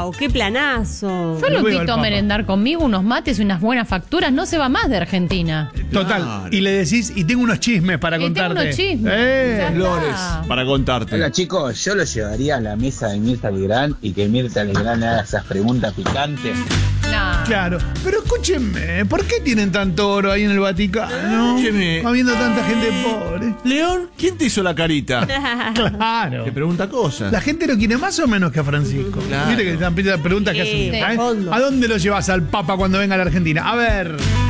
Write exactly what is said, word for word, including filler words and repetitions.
Wow, qué planazo. Yo lo Luego el invito a Papa. merendar conmigo, unos mates y unas buenas facturas. No se va más de Argentina. Total. Claro. Y le decís, y tengo unos chismes para Y tengo contarte. unos chismes. Eh. Ya está. Flores para contarte. Hola chicos, yo lo llevaría a la mesa de Mirta Legrand y que Mirta Legrand le haga esas preguntas picantes. No. Claro, pero escúchenme, ¿por qué tienen tanto oro ahí en el Vaticano? Escúcheme. Habiendo tanta gente pobre. León, ¿quién te hizo la carita? Claro. Te pregunta cosas. La gente lo quiere más o menos que a Francisco. Claro. Viste que están preguntas que Sí, hacen. de ¿eh? fondo. ¿A dónde lo llevas al Papa cuando venga a la Argentina? A ver.